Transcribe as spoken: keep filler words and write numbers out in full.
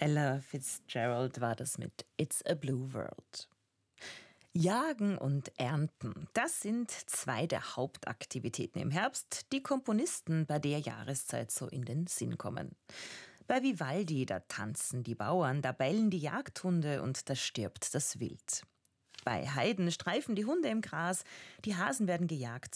Ella Fitzgerald war das mit It's a Blue World. Jagen und Ernten, das sind zwei der Hauptaktivitäten im Herbst, die Komponisten bei der Jahreszeit so in den Sinn kommen. Bei Vivaldi, da tanzen die Bauern, da bellen die Jagdhunde und da stirbt das Wild. Bei Haydn streifen die Hunde im Gras, die Hasen werden gejagt